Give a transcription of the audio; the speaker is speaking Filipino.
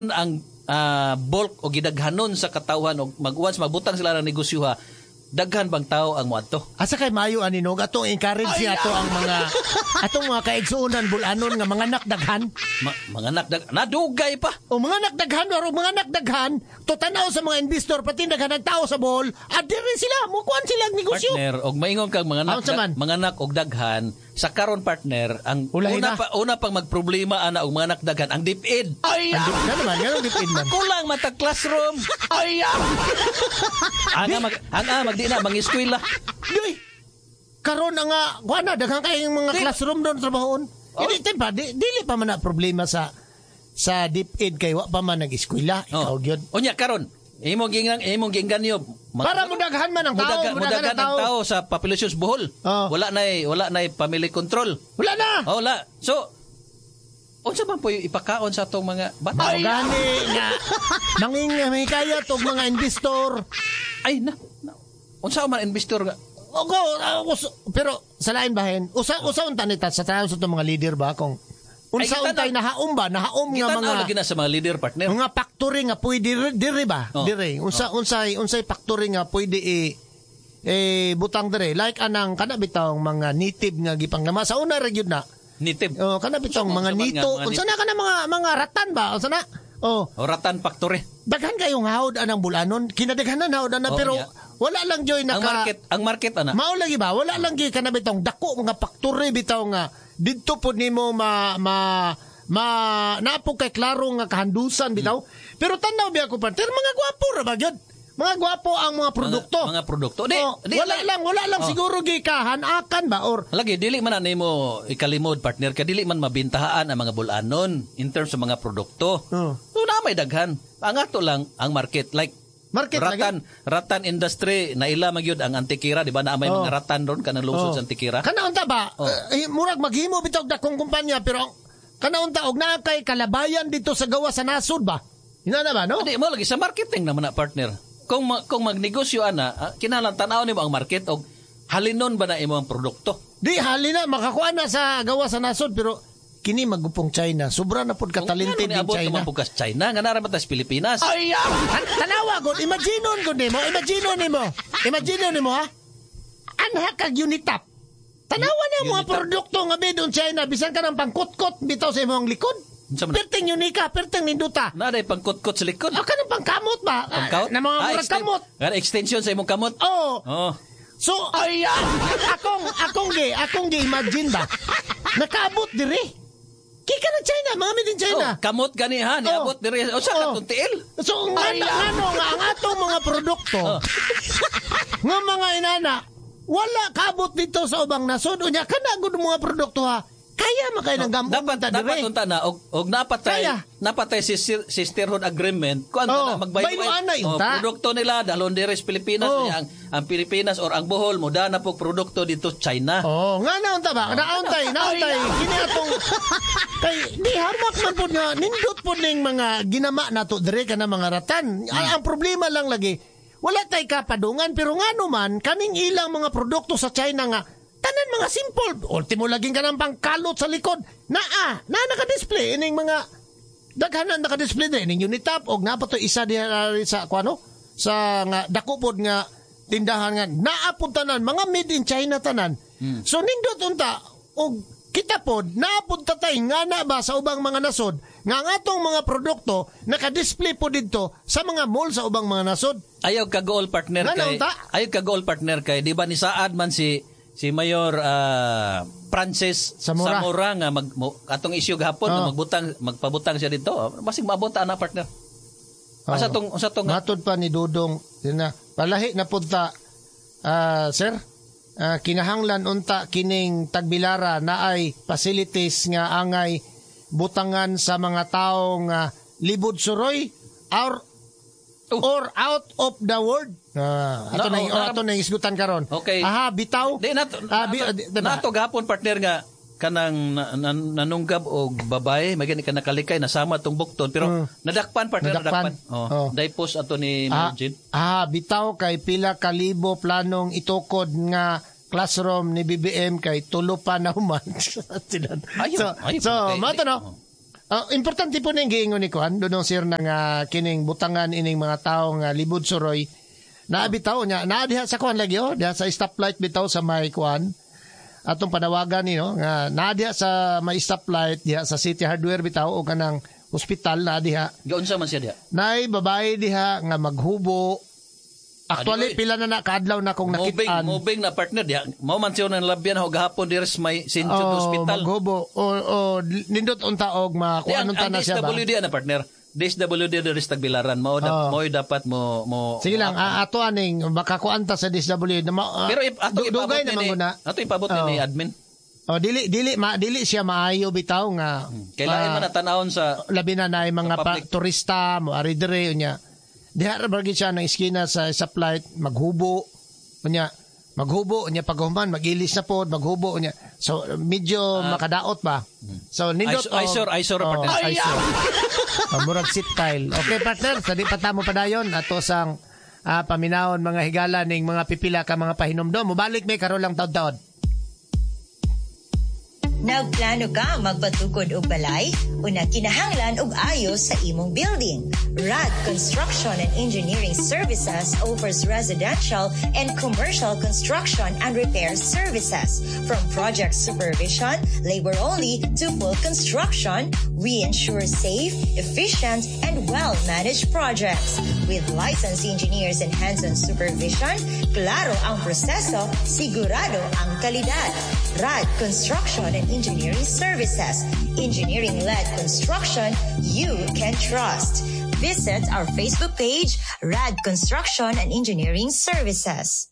ang bulk o gidaghanon sa katawhan o once magbutang sila ng negosyo ha, daghan bang tao ang moadto? Asa kay maayo aninog atong encourage siya ato ang mga kaigsuonan bulanon nga mga nakdaghan. Mga nakdaghan nadugay pa. O mga nakdaghan o mga nakdaghan to tanaw sa mga investor pati daghan ng tao sa Bohol, adiri sila mo kuan sila negosyo. Partner og maingon kang mga nak og daghan sa karon partner ang una pang magproblema ana og mga nakdaghan ang DepEd. Ay, naman DepEd man. Kulang matag classroom. Ay. Magdi na mangiskwela. Yoy. Karon nga kuana daghang kay mga classroom doon trabahon. Hindi tempa dili pa man na problema sa DepEd kay wa pa man nag-eskwela. Ikaw gyud. Unya karon imong ginganyo para mudaghan man ang tao, mudaghan ang tao sa population sa Bohol. Wala na family control. Wala na. Wala. So unsa man po ipakaon sa atong mga bata? Gani nga may kaya tong mga investor. Ay na. Unsa man investor nga? Pero sa lain bahin, usaon tanita sa tayo sa mga leader ba kung unsa untay nahaom nga mga lagi na sa mga leader partner. Mga factory nga pwede diri ba? Diri. Unsay factory nga pwede butang diri like anang kana bitawng mga native nga gipanglama sa una ra gyud na. Native. Kana bitawng mga nito. Unsa na kana mga ratan ba? Unsa na? Ratan factory. Daghan kayong hawd anang bulanon, kinadaghanan hawd ana pero wala lang joy ang market ana. Mao lagi ba? Wala lang gyud kana bitong dako mga factory bitaw nga didto pod nimo napo kay klaro nga kahandusan bitaw. Pero tanaw biya ko partner mga gwapo ra ba gyud? Mga gwapo ang mga produkto. Mga produkto. Wala lang siguro gikahan akan ba or lagi dili man nimo ikalimod partner ka dili man mabintahaan ang mga bulanon in terms sa mga produkto. So na may daghan. Ang ato lang ang market like ratan industry na ila magyud ang Antikira di ba na may mga ratan ron kanang lungsod sa Antikira. Kana unta ba? Murag maghimo bitaw dakong kumpanya pero kana unta og naa kay kalabayan dito sa gawa sa nasod ba? Ina na ba no? Di mo lagi sa marketing naman na partner. Kung magnegosyo ana, kinahanglan tan-aw nimo ang market og halinon ba na imo ang produkto? Di halina makakuha na sa gawa sa nasod pero kini magupong China. Sobra na pud ka talented din China. Kung pugas China nga nara ta sa Pilipinas. Ay, tanawa gud, imagine nimo ha. Anha kag Unitap. Tanawa na mga produkto nga bidon China bisan ka nang pangkutkot bitaw sa imong likod. Perting unika, perting ninduta. Naday pangkutkot sa likod. Kanang pangkamot ba? Na mga murag kamot. Nga extension sa imong kamot. So, akong imagine ba? Nakaabot diri. Kika na China, mga made in China. Kamot gani ha, niabot diri. O sa katong tiil. So, nga ang atong mga produkto, nga mga inana, wala kaabot dito sa ubang nasod. Unya, kanagod mga produkto ha. Kaya makay nang gamot dapat unta na og napatay sisterhood agreement kuan na magbaylo produkto nila dalon diri sa Pilipinas ang Pilipinas or ang Bohol mo na po produkto dito China. Nga na unta ba? Nauntay kini atong kay di hamak man pud nga nindot pud ning mga ginama nato diri kana mga ratan. Ang problema lang lagi wala tay kapadungan pero ngano man kaning ilang mga produkto sa China nga tanan mga simple. Ultimo laging ka ng pangkalot sa likod. Naka-display. Ining mga daghanan naka-display na. Ining Unitap. O nga pa to isa diya sa sa nga dakupod nga tindahan nga. Naapod tanan. Mga made in China tanan. So nindot unta. O kita pod. Naapod tatay. Nga na ba sa ubang mga nasod. Nga atong mga produkto naka-display po dito sa mga mall sa ubang mga nasod. Ayaw ka-goal partner kay. Di ba ni saad man si Mayor Francis Zamora nga atong isyu gahapon magpabutang siya dito basig maabot ana partner. Asa tong matod pa ni Dudong palahi na punta sir kinahanglan unta kining Tagbilara na ay facilities nga angay butangan sa mga taong libod suroy or out of the world. Ato na isgutan karon. Okay. Bitaw. Nato gapon partner nga kanang nanunggab og babae magani ka nakalikay nasama tong bukton pero nadakpan partner. Daypos ato ni Margin. Bitaw kay pila ka libo planong itukod nga classroom ni BBM kay tulo pa na human. So mato no. Importante po na yung giingon ni Kuan, doon sir nga kining butangan ining mga tao nga libod suroy, naabitaw niya, naadiha sa Kuan lagi, diha sa stoplight bitaw sa may Kuan, atong panawagan nga naadiha sa may stoplight, diha sa City Hardware bitaw, o kanang hospital na diha. Gaon sa man siya diha? Nay, babae diha nga maghubo. Actually, pila na kaadlaw na kong nakitaan. Moving na partner diha. Mao man siya nang labyan ho gahapon diri sa may St. Jude Hospital. Maghubo. O nindot unta og makuanon ta na siya ba? DSWD na partner. DSWD diri sa Tagbilaran. Mao dapat mo sige lang, ato aning makakuanta sa DSWD. Pero ato dugay naman muna. Ato ipabot ni admin. Dili siya maayo bitaw nga. Kailangan man natanawon sa labi na mga turista mo ari dire unya. Diha ra bagay siya ng iskina sa flight maghubo unya paghuman magilis na pod maghubo unya. So medyo makadaot ba. So nindot eyesore partner. Murag sit tile. Okay partner, sa di patamo padayon ato sang paminawon mga higala ning mga pipila ka mga pahinomdom. Mobalik may karon lang taud-taud. Nagplano ka magpatukod og balay o kinahanglan og ayos sa imong building? Rad Construction and Engineering Services offers residential and commercial construction and repair services. From project supervision, labor only, to full construction, we ensure safe, efficient, and well-managed projects. With licensed engineers and hands-on supervision, klaro ang proseso, sigurado ang kalidad. Rad Construction and Engineering Services. Engineering-led construction you can trust. Visit our Facebook page, Rad Construction and Engineering Services.